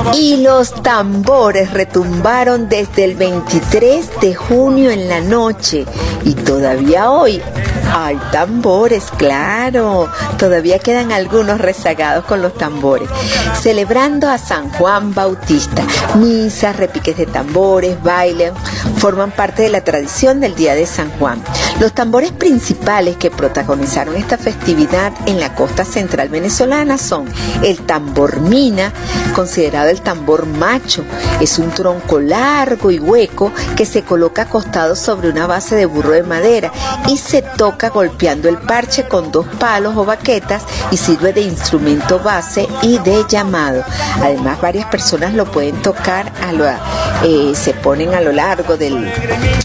Y los tambores retumbaron desde el 23 de junio en la noche y todavía hoy hay tambores, claro, todavía quedan algunos rezagados con los tambores, celebrando a San Juan Bautista. Misas, repiques de tambores, bailes, forman parte de la tradición del Día de San Juan. Los tambores principales que protagonizaron esta festividad en la costa central venezolana son el tambor mina, considerado el tambor macho. Es un tronco largo y hueco que se coloca acostado sobre una base de burro de madera y se toca golpeando el parche con 2 palos o baquetas y sirve de instrumento base y de llamado. Además, varias personas lo pueden tocar, se ponen a lo largo del